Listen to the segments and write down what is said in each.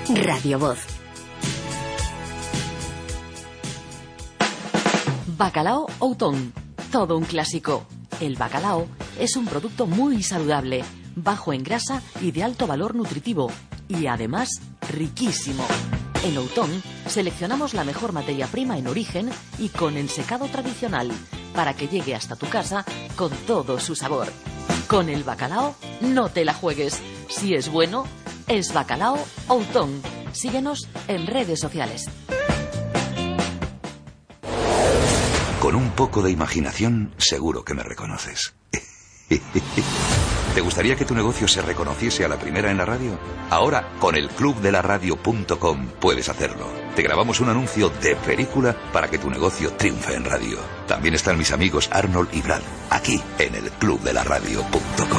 Radio Voz. Bacalao Outón, todo un clásico. El bacalao es un producto muy saludable, bajo en grasa y de alto valor nutritivo, y además riquísimo. En Outón seleccionamos la mejor materia prima en origen y con el secado tradicional, para que llegue hasta tu casa con todo su sabor. Con el bacalao no te la juegues. Si es bueno, es Bacalao Outón. Síguenos en redes sociales. Con un poco de imaginación, seguro que me reconoces. ¿Te gustaría que tu negocio se reconociese a la primera en la radio? Ahora, con el clubdelaradio.com puedes hacerlo. Te grabamos un anuncio de película para que tu negocio triunfe en radio. También están mis amigos Arnold y Brad, aquí en el clubdelaradio.com.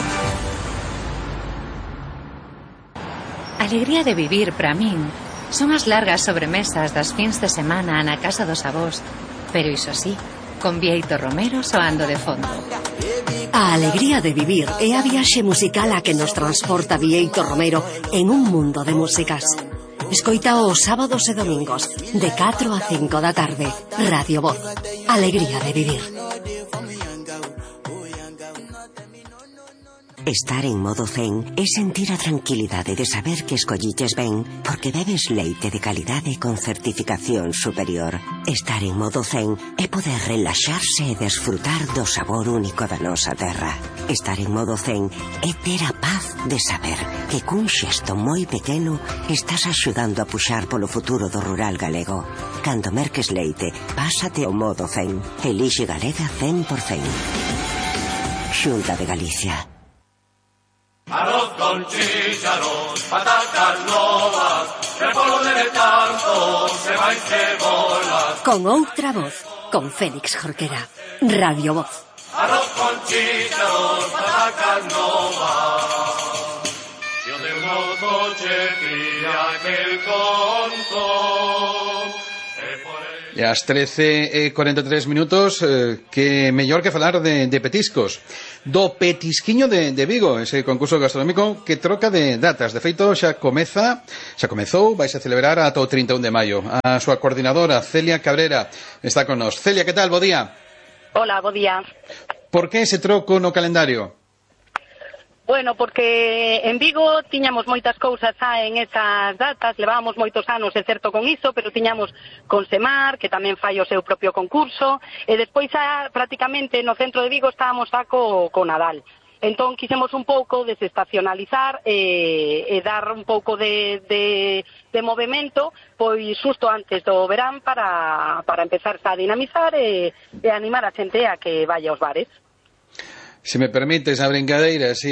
Alegría de vivir, para min, son as largas sobremesas das fins de semana na casa dos avós, pero iso sí, con Bieito Romero soando de fondo. A alegría de vivir é a viaxe musical a que nos transporta Bieito Romero en un mundo de músicas. Escoita os sábados e domingos de 4 a 5 da tarde. Radio Voz. Alegría de vivir. Estar en modo zen é sentir a tranquilidade de saber que escolliches ben porque bebes leite de calidade con certificación superior. Estar en modo zen é poder relaxarse e desfrutar do sabor único da nosa terra. Estar en modo zen é ter a paz de saber que cun xesto moi pequeno estás axudando a puxar polo futuro do rural galego. Cando merques leite, pásate ao modo zen. Elixe Galega 100%. Xunta de Galicia. Arroz con chícharos, patatas novas, repollo de tanto, ceba y cebolas. Con outra voz, con Félix Jorquera. Radio Voz. Arroz con chícharos, patatas novas. Yo de unos coches fría que el conto. E ás 13:43 minutos, que mellor que falar de petiscos. Do Petisquiño de Vigo, ese concurso gastronómico que troca de datas. De feito, xa comezou, vais a celebrar ata o 31 de maio. A súa coordinadora, Celia Cabrera, está con nós. Celia, que tal? Bo día. Hola, bo día. Por que ese troco no calendario? Bueno, porque en Vigo tiñamos moitas cousas xa en esas datas, levábamos moitos anos, é certo con iso, pero tiñamos con Semar, que tamén fai o seu propio concurso, e despois xa prácticamente no centro de Vigo estábamos xa co Nadal. Entón quixemos un pouco desestacionalizar e dar un pouco de movimento, pois xusto antes do verán para empezar a dinamizar e animar a xente a que vaya aos bares. Se me permites a brincadeira, si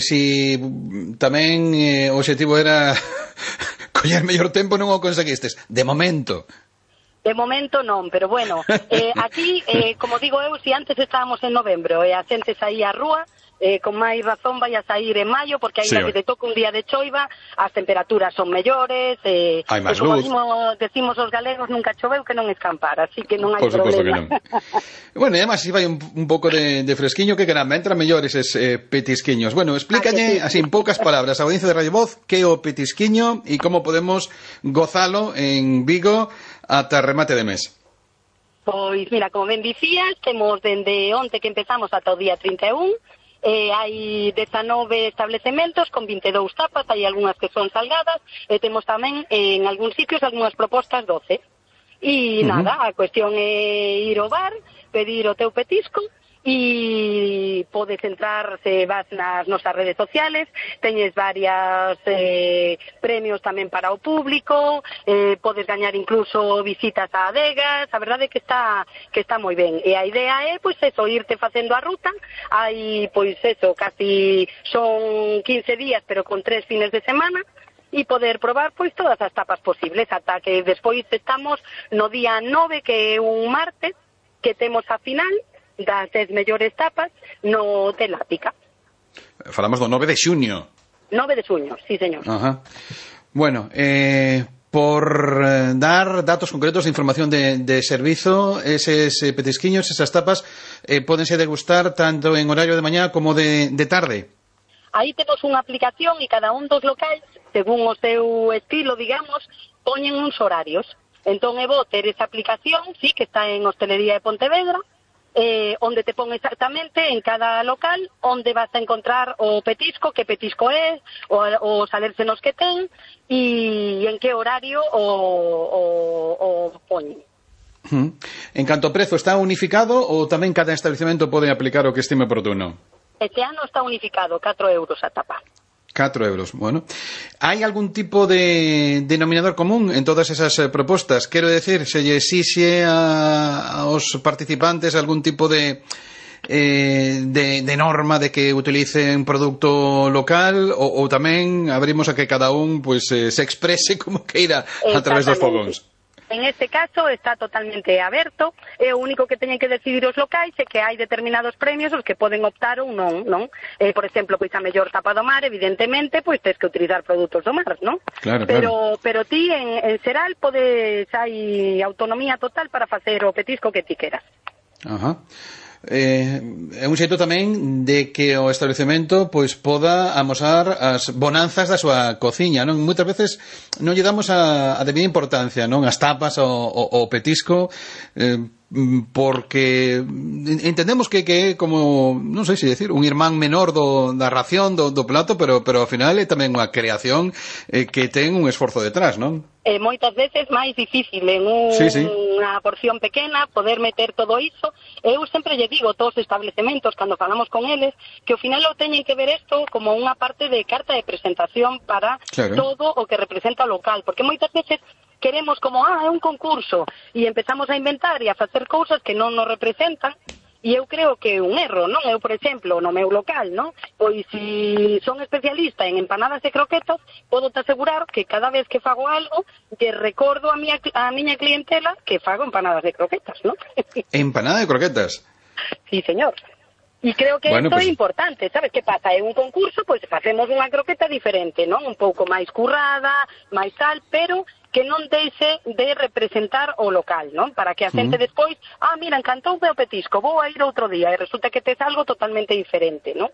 tamén o objetivo era coller mellor tempo, non o conseguistes. De momento. De momento non, pero bueno, aquí, como digo eu, si antes estábamos en novembro e a xente saía á rúa, con máis razón vai a sair en maio, porque ainda que te toca un día de choiva, as temperaturas son mellores, hai máis como luz. decimos os galegos, nunca choveu que non escampar, así que non hai Por suposto problema. que non. Bueno, e además, si vai un pouco de fresquiño, que caramba, entran mellores eses petisquiños. Bueno, explícalle, así en poucas palabras, a audiencia de Radio Voz, que é o petisquiño e como podemos gozalo en Vigo ata remate de mes. Pois, mira, como ben dicías, temos dende onte que empezamos ata o día 31, hai 19 establecementos con 22 tapas, hai algunhas que son salgadas, e temos tamén en algúns sitios algunhas propostas 12. E nada, a cuestión é ir ao bar, pedir o teu petisco, e podes entrar, se vas nas nosas redes sociales, teñes varias premios tamén para o público, podes gañar incluso visitas a adegas, a verdade é que está moi ben, e a idea é, pois eso, irte facendo a ruta, hai, pois eso, casi son 15 días, pero con 3 fines de semana, e poder probar, pois, todas as tapas posibles, ata que despois estamos no día 9, que é un martes, que temos a final das 10 mellores tapas no Hotel Ática. Falamos do 9 de xuño. 9 de xuño, sí, señor. Ajá. Bueno, por dar datos concretos de información de servizo, eses petisquiños, esas tapas, pódense degustar tanto en horario de mañá como de tarde. Aí temos unha aplicación e cada un dos locais según o seu estilo, digamos, poñen uns horarios. Entón é bo ter esa aplicación, sí, que está en Hostelería de Pontevedra, onde te pon exactamente en cada local onde vas a encontrar o petisco, que petisco é, os alérgenos que ten e en que horario o poñen. En canto a prezo, está unificado ou tamén cada establecemento pode aplicar o que estime oportuno? Este ano está unificado, 4 euros a tapa. 4 euros, bueno. ¿Hai algún tipo de denominador común en todas esas propostas? Quero decir, se lle exixe aos participantes algún tipo de norma de que utilicen producto local ou tamén abrimos a que cada un pues, se exprese como queira a través dos fogóns? En este caso está totalmente aberto, e o único que teñen que decidir os locais é que hai determinados premios os que poden optar ou non, non? Por exemplo, pois a mellor tapa do mar, evidentemente, pois tens que utilizar produtos do mar, non? Claro, pero ti en xeral podes, hai autonomía total para facer o petisco que ti queras. Ajá. É un xeito tamén de que o establecemento pois poda amosar as bonanzas da súa cociña, non? Moitas veces non lle damos a debida importancia, non? As tapas, o petisco, porque entendemos que é como, non sei se decir, un irmán menor da ración do plato, pero ao final é tamén unha creación que ten un esforzo detrás, non? Moitas veces máis difícil en unha porción pequena poder meter todo iso. Eu sempre lle digo a todos os estabelecementos cando falamos con eles que ao final lo teñen que ver isto como unha parte de carta de presentación para todo o que representa o local, porque moitas veces queremos como, é un concurso e empezamos a inventar e a facer cousas que non nos representan. E eu creo que é un erro, non? Eu, por exemplo, no meu local, non? Pois se son especialista en empanadas de croquetas, podo te asegurar que cada vez que fago algo, que recordo a miña clientela que fago empanadas de croquetas, non? ¿Empanada de croquetas? Sí, señor. E creo que isto é importante, sabes que pasa? É un concurso, pois facemos unha croqueta diferente, non? Un pouco máis currada, máis tal, pero que non deixe de representar o local, non? Para que a xente despois, mira, encantou o petisco, vou a ir outro día, e resulta que tes algo totalmente diferente, non?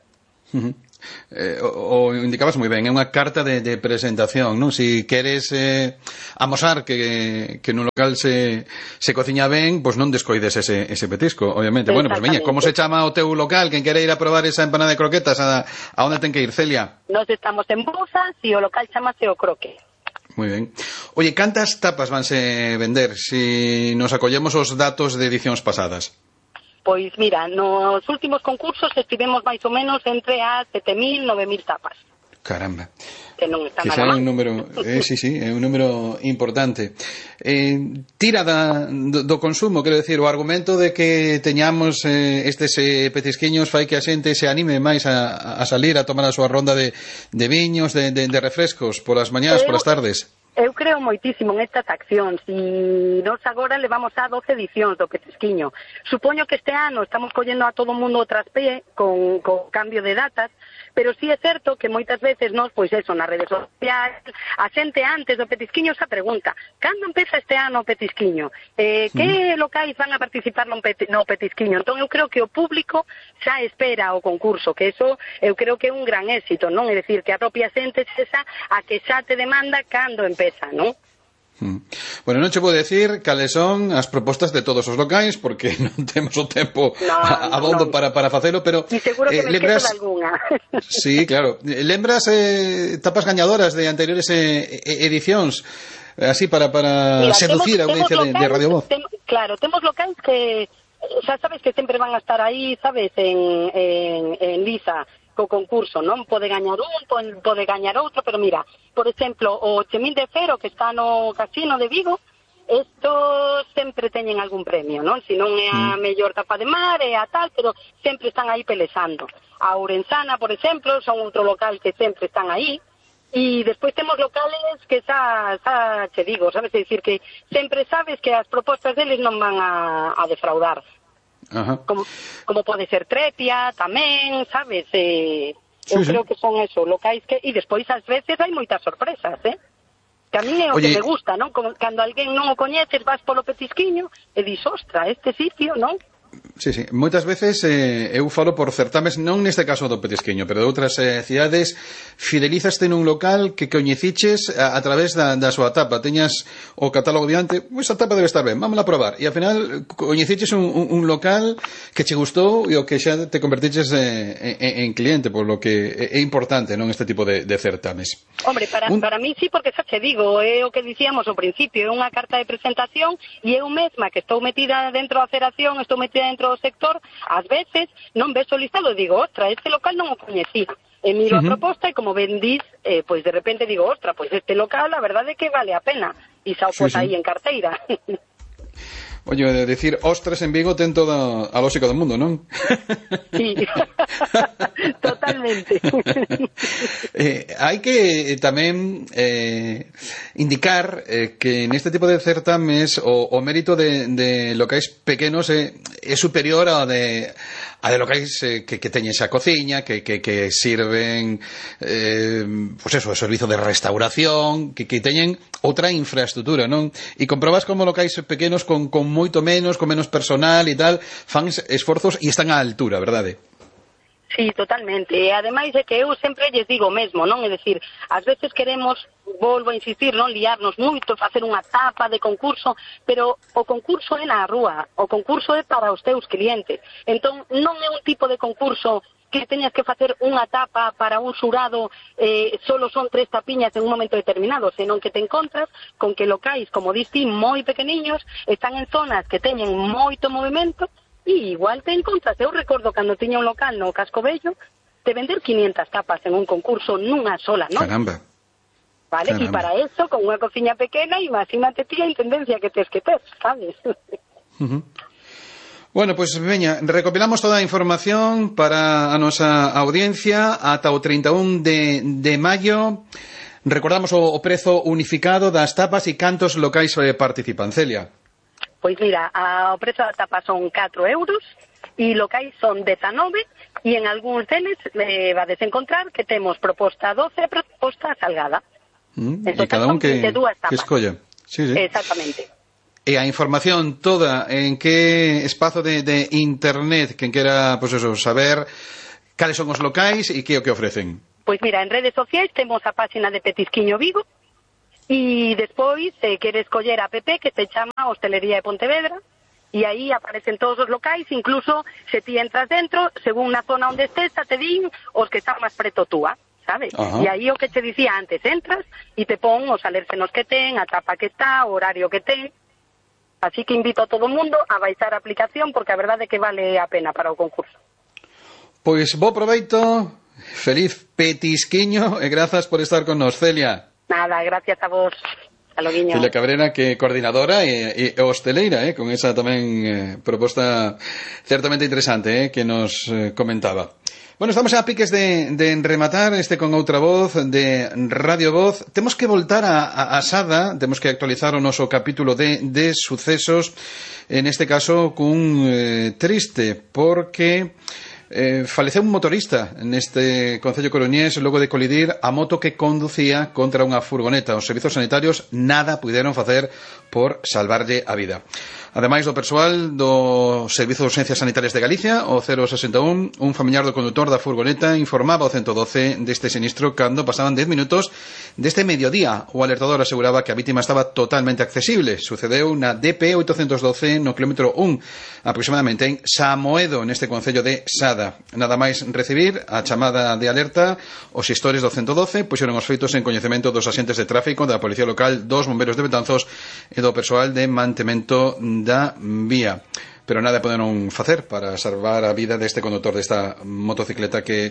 O indicabas moi ben, é unha carta de presentación, non? Si queres amosar que no local se cociña ben, pois non descoides ese petisco, obviamente. Bueno, pois veña, como se chama o teu local? Quen quere ir a probar esa empanada de croquetas, a onde ten que ir, Celia? Nós estamos en Bouzas e o local chamase O Croque. Moi ben. Oye, cantas tapas vanse vender si nos acollemos os datos de edicións pasadas? Pois mira, nos últimos concursos estivemos máis ou menos entre as 7.000, 9.000 tapas. Caramba. Que non está nada mal. Un número, sí, é un número importante. Tira do consumo, quero decir, o argumento de que teñamos estes petisquiños fai que a xente se anime máis a salir a tomar a súa ronda de viños, de refrescos, polas mañás, polas tardes. Eu creo moitísimo en estas accións e nós agora levamos a 12 edicións do petisquiño. Supoño que este ano estamos collendo a todo o mundo o traspé con cambio de datas, pero sí é certo que moitas veces nós, pois eso, nas redes sociais, a xente antes do petisquiño xa pregunta, cando empeza este ano o petisquiño? Que locais van a participar no petisquiño? Entón eu creo que o público xa espera o concurso, que eso eu creo que é un gran éxito, non? É dicir, que a propia xente xa a que xa te demanda cando empeza, non? Bueno, non che vou decir cales son as propostas de todos os locais porque non temos o tempo abondo para facelo, pero e seguro que lembras algunha. Sí, claro. Lembras tapas gañadoras de anteriores edicións así para mira, seducir a audiencia de Radio Voz? Claro, temos locais que xa sabes que sempre van a estar aí, sabes, en lisa co concurso, non? Pode gañar un, pode gañar outro, pero mira, por exemplo, o Chemín de Fero, que está no Casino de Vigo, estos sempre teñen algún premio, non? Si non é a mellor tapa de mar, é a tal, pero sempre están aí pelexando. A Ourensana, por exemplo, son outro local que sempre están aí, e despois temos locales que xa che digo, sabes? É dicir, que sempre sabes que as propostas deles non van a defraudar. Ajá. Como pode ser Trepia tamén, sabes? Eu creo que son eso, locais que... E despois ás veces hai moitas sorpresas, que a mí é o que me gusta, non? Como cando alguén non o coñeces, vas polo petisquiño e dis, ostra, este sitio, non? Sí, sí. Moitas veces eu falo por certames, non neste caso do Petisquiño, pero de outras cidades, fidelizaste nun local que coñeciches a través da súa tapa. Teñas o catálogo diante, esa tapa debe estar ben, vámola a probar. E ao final coñeciches un local que che gustou e o que xa te convertiches en cliente, por lo que é importante, non, este tipo de certames. Hombre, para mí sí, porque xa che digo, é o que dicíamos ao principio, é unha carta de presentación e eu mesma que estou metida dentro da federación, estou metida dentro do sector, ás veces non ves o listado e digo, ostra, este local non o coñecí. E miro a proposta e como ben dis, pois de repente digo, ostra, pois este local a verdade é que vale a pena. E xa o pos aí en carteira. Oye, decir ostras en Vigo ten toda a lógica do mundo, non? Sí, totalmente. Hai que tamén indicar que neste tipo de certames o mérito de locais pequenos é superior ao de locais que teñen esa cociña, que sirven pues eso, o servizo de restauración, que teñen outra infraestructura, non? E comprobas como locais pequenos con moito menos, con menos personal e tal, fan esforzos e están á altura, verdade? Sí, totalmente. E ademais é que eu sempre lles digo mesmo, non? É dicir, ás veces queremos, volvo a insistir, non liarnos moito, facer unha tapa de concurso, pero o concurso é na rúa, o concurso é para os teus clientes. Entón, non é un tipo de concurso que teñas que facer unha tapa para un xurado, solo son 3 tapiñas en un momento determinado, senón que te encontras con que locais, como diste, moi pequeniños, están en zonas que teñen moito movimento, e igual te encontras. Eu recordo cando tiña un local no Casco Bello, de vender 500 tapas en un concurso nunha sola, non? Caramba. Vale, e para eso, con unha cociña pequena, imagínate ti a intendencia que tes que ter, sabes? Bueno, pues veña, recopilamos toda a información para a nosa audiencia ata o 31 de maio. Recordamos o prezo unificado das tapas e cantos locais participan, Celia. Pois mira, o prezo da tapa son 4 euros e locais son 19 e en algúns deles vades encontrar que temos proposta 12 e proposta salgada. E cada un que escolla. Sí, sí. Exactamente. E a información toda en que espazo de internet quen quera, pues eso, saber cales son os locais e que o que ofrecen. Pois mira, en redes sociais temos a página de Petisquiño Vigo e despois queres coller a app que se chama Hostelería de Pontevedra e aí aparecen todos os locais, incluso se ti entras dentro, según na zona onde estés, te din os que están máis preto túa, sabes? E aí o que te dicía antes, entras e te pon os alérgenos que ten, a tapa que está, o horario que ten. Así que invito a todo o mundo a baixar a aplicación porque a verdade é que vale a pena para o concurso. Pois bo proveito, feliz petisquiño e grazas por estar con nos, Celia. Nada, gracias a vos. A Loguiño. Celia Cabrera, que é coordinadora e hosteleira, con esa tamén proposta certamente interesante que nos comentaba. Bueno, estamos a piques de rematar con outra voz de Radio Voz. Temos que voltar a Sada, temos que actualizar o noso capítulo de sucesos, en este caso cun triste, porque faleceu un motorista neste concello coruñés logo de colidir a moto que conducía contra unha furgoneta. Os servizos sanitarios nada puideron facer por salvarlle a vida. Ademais do persoal do Servizo de Urxencias Sanitarias de Galicia, o 061, un familiar do condutor da furgoneta informaba ao 112 deste sinistro cando pasaban 10 minutos deste mediodía. O alertador aseguraba que a vítima estaba totalmente accesible. Sucedeu na DP 812 no kilómetro 1, aproximadamente en Samoedo, neste concello de Sada. Nada máis recibir a chamada de alerta, os xestores do 112 puxeron os feitos en coñecemento dos axentes de tráfico, da Policía Local, dos bomberos de Betanzos e do persoal de mantemento da vía. Pero nada poderon facer para salvar a vida deste condutor desta motocicleta que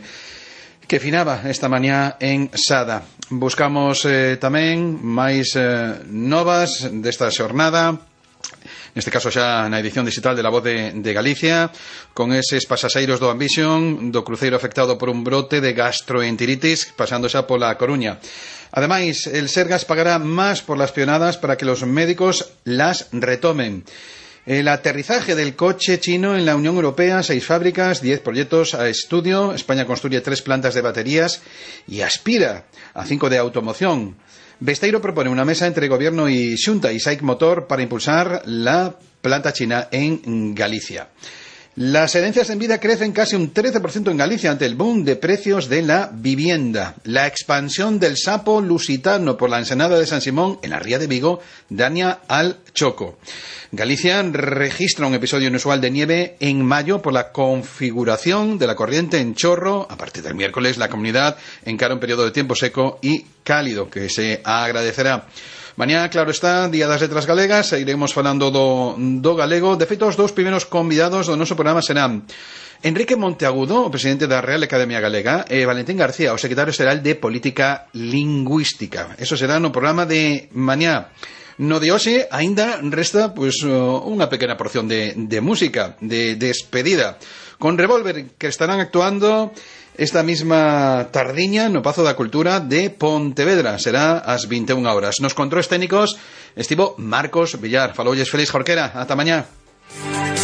finaba esta mañá en Sada. Buscamos tamén máis novas desta xornada, neste caso xa na edición digital de La Voz de Galicia, con eses pasaxeiros do Ambition, do cruceiro afectado por un brote de gastroenteritis pasando xa pola Coruña. Ademais, el Sergas pagará más por las pionadas para que los médicos las retomen. El aterrizaje del coche chino en la Unión Europea, 6 fábricas, 10 proyectos a estudio. España construye 3 plantas de baterías y aspira a 5 de automoción. Besteiro propone una mesa entre Gobierno y Xunta y SAIC Motor para impulsar la planta china en Galicia. Las herencias en vida crecen casi un 13% en Galicia ante el boom de precios de la vivienda. La expansión del sapo lusitano por la ensenada de San Simón en la ría de Vigo daña al choco. Galicia registra un episodio inusual de nieve en mayo por la configuración de la corriente en chorro. A partir del miércoles la comunidad encara un periodo de tiempo seco y cálido que se agradecerá. Mañá, claro está, Día das Letras Galegas, seguiremos falando do galego. De feito, os dous primeiros convidados do noso programa serán Enrique Monteagudo, o presidente da Real Academia Galega, e Valentín García, o secretario xeral de Política Lingüística. Eso será no programa de mañá. No de hoxe, aínda resta unha pequena porción de música, de despedida, con Revolver, que estarán actuando esta misma tardiña no Pazo da Cultura de Pontevedra. Será ás 21 horas. Nos controles técnicos estivo Marcos Villar. Faloulles Félix Jorquera. Ata mañá.